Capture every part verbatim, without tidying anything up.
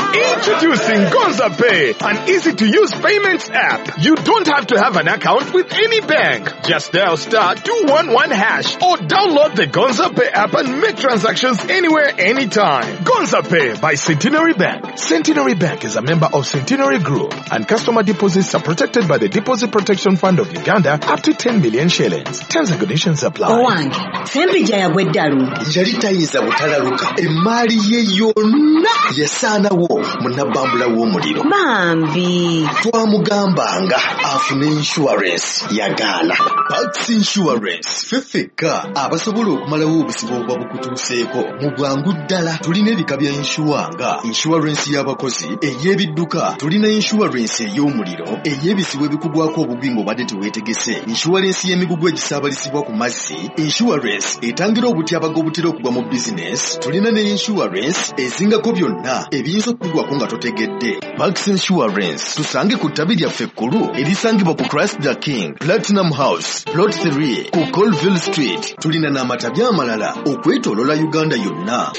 Introducing Gonza Pay, an easy-to-use payments app. You don't have to have an account with any bank. Just dial star two one one hash or download the Gonza Pay app and make transactions anywhere, anytime. Gonza Pay by Centenary Bank. Centenary Bank is a member of Centenary Group, and customer deposits are protected by the Deposit Protection Fund of Uganda up to ten million shillings. Terms and conditions apply. Owange, sempija ya gweddalu. Njali tayiza butalaluka. Emali ye yonna yesaanawo munabambula w'omuliro. Bambi. Twamugambanga afune insurance yagaana. Pax Insurance fefeka abasobola okumalawo obusibo obwa bukutuuseeko mu bwangu ddala. Tulina ebika bya insuwanga, insurance y'abakozi, ey'ebidduka, tulina insurance ey'omuliro, ey'ebisibo ebikugwako obugwi ng'obadde teweetegese, insurance y'emigugu egisaabalisibwa ku mazzi, insurance etangira obutyabaga obutera okugwa mu business, tulina ne insurance ezingako byonna ebiyinza okugwako nga totegedde. Max Insurance tusange ku ttabi lyaffe ekkulu erisangibwa ku Christ the King, Platinum House, Plot three ku Colville Street. Tulina n'amatabi amalala okwetoolola Uganda yonna.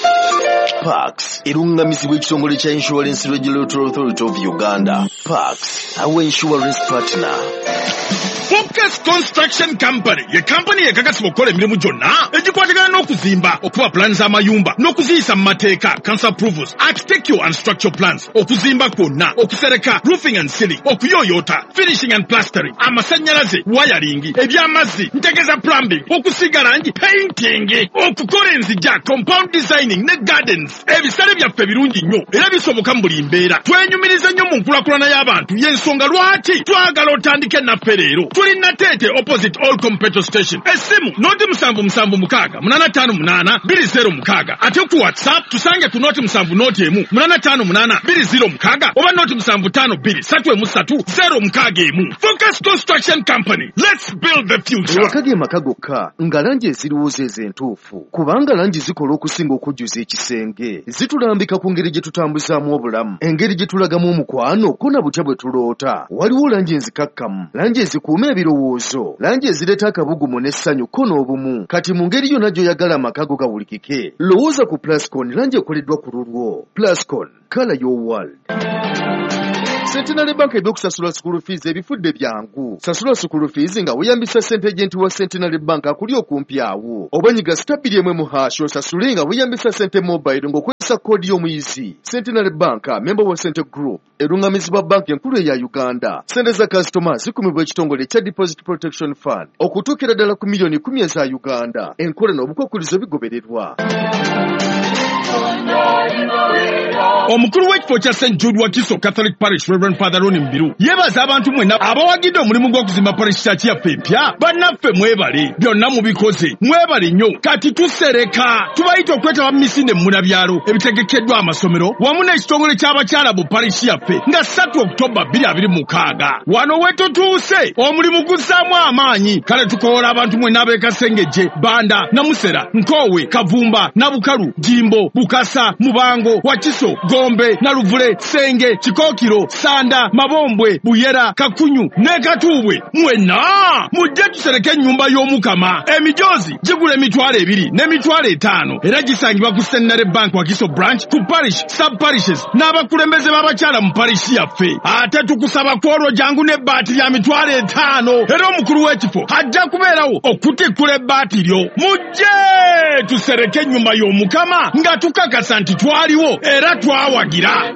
Pax erungamizibwa ekitongole kya Insurance Regulatory Authority of Uganda. Pax, our insurance partner. Focus Construction Company, ye company ekakasibwa okukola emirimu gyonna egikwatagana n'okuzimba, okuba plans z'amayumba n'okuziyisa mu mateeka, council approvals, architectural and structural plans, okuzimba kwonna, okusereka, roofing and ceiling, okuyooyoota, finishing and plastering, amasannyalaze, wiring, eby'amazzi, ntegeza plumbing, okusiga langi, painting, okukola enzija, compound designing ne gardens. Ebisale byaffe birungi nnyo era bisoboka mu buli mbeera. Twenyumiriza nnyo mu nkulakulana y'abantu, y'ensonga lwaki twagala otandike naffe leero. Tulina Tete opposite Allcom petrol station. Esimu noti musanvu musanvu mukaaga munana tano munana biri zero mukaaga. Ate ku WhatsApp tusange ku noti musanvu noti emu munana tano munana biri zero mukaaga oba noti musanvu tano biri satu emu satu zero mukaaga emu. Focus Construction Company. Let's build the future. Wakage makagoka nga langi eziriwuza ezentuufu kubanga langi zikola okusinga okujjuza ekisenge. Zitulambika ku ngeri gye tutambuzaamu obulamu, engeri gye tulagamu omukwano ko na butya bwe tuloota. Waliwo langi enzikakkamu, langi ezikuuma ebirowoozo, langi ezireeta akabugumu n'essanyu ko n'obumu. Kati mu ngeri yonna gy'oyagala amakago gawulikike, lowooza ku Plascon, langi ekoleddwa ku lulwo. Plascon, color your world. Centenary Bank ebyokusasula school fees ebifudde byangu. Sasula school fees nga weyambisa ssente agent wa Centenary Bank akuli okumpi awo. Obanyiga stabili emwe mu hash osasule nga weyambisa ssente mobile ng'okozesa koodi y'omuyizi. Centenary Bank, member wa Center Group, erungamizibwa bank enkulu eya Uganda. Ssente za customers zikumibwa ekitongole kya Deposit Protection Fund okutuukira ddala ku miliyoni kumi eza Uganda. Enkola n'obukwakkulizo bigobererwa. Omukulu w'ekifo kya Saint Jude wa Kiso Catholic Parish Reverend Father Ronnie Mbiru yebaza abantu mwenna abawagidde omulimu gw'okuzimba parish church yaffe empya. Bannaffe mwebale, byonna mubikoze, mwebale nnyo. Kati tusereka tubayita okwetaba mu misinde mu munabyalo ebitegekeddwa amasomero wamu n'ekitongole ky'abakyala bu parish yaffe nga ssatu Oktoba bbiri abiri mu mukaaga. Wano we tutuuse omulimu guzzaamu amaanyi. Kale tukoola abantu mwenna ab'e Kasengejje, Banda, Namusera, Nkowe, Kavumba, Nabukalu, Jimbo, Bukasa, Mubango, Wakiso, Gombe, Naluvule, Senge, Kikookiro, Sanda, Mabombwe, Buyera, Kakunyu ne Katuubwe. Mwenna mujje tusereke ennyumba y'Omukama. Emijoozi gigula emitwalo ebiri n'emitwalo etaano era gisangibwa ku Centenary Bank Wakiso branch ku parish sub parishes n'abakulembeze b'abakyala mu parish yaffe. Ate tukusaba kwolwo jangu n'ebbaati lya mitwalo etaano era omukulu w'ekifo ajja kubeerawo okutikkula ebbaati lyo. Mujje tusereke ennyumba y'Omukama nga tukakasa nti twaliwo era twawagira.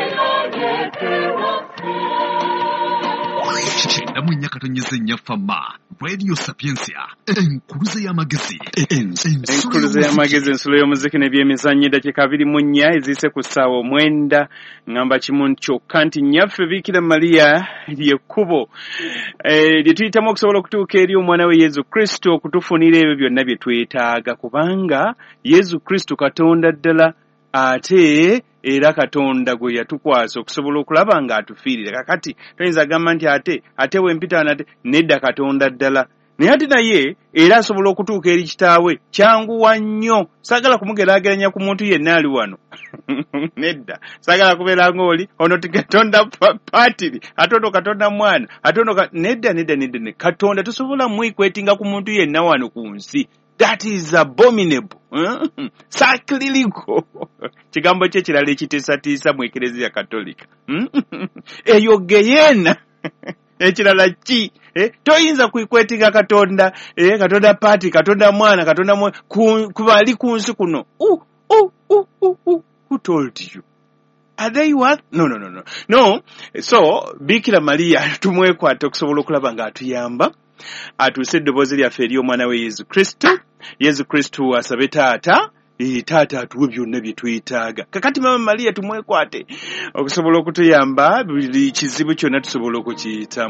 Kikenda mu nnyaka tonyeze nnyafama Radio Sapiensia enkuluze y'amagezi enkuluze y'amagezi ensulo y'omuziki n'ebyemizannyo eddakiika abiri mu nnya eziise ku ssaawa omwenda ngamba kimu kyokka nti nnyaffe Biikira Mariya ly'ekkubo lye tuyitamu okusobola okutuuka eri omwana we Yezu Kristo okutufunira ebyo byonna bye twetaaga kubanga Yezu Kristo Katonda ddala ate era Katonda gwe yatukwasa okusobola okulaba nga atufiirira. Kakati toyinza gamba nti ate ate wempita nate nedda Katonda ddala naye ate naye era asobola okutuuka eri kitaawe kyanguwa nnyo. Saagala kumugeraageranya ku muntu yenna ali wano nedda saagala kubeera ng'oli ono ti Katonda paatiri ate ono Katonda mwana ate ono nedda nedda nedda Katonda tosobola mwikwetinga ku muntu yenna wano ku nsi. That is abominable. Mm? Sacrilegious. Kigambo kye kirala ekiteesatiisa mu Eklezia Katolika. Mm? Eyo geyena. Ekirala ki? Eh, toyinza kwekwetiga Katonda, eh, Katonda party, Katonda mwana, Katonda mwana, kubali kunsi kuno. Uh, uh, uh, uh, uh. Who told you? Are they what? No, no, no, no. No. So, Bikira Maria tumwekwata okusobola okulaba nga atuyamba. Atuuse eddoboozi lyaffe ery'omwana we Yesu Kristo. Yesu Kristo asabe taata. Ee, taata atuwe byonna bye twetaaga. Kakati Mama Maria tumwekwate okusobola okutuyamba buli kizibu kyonna tusobola okukiyitamu.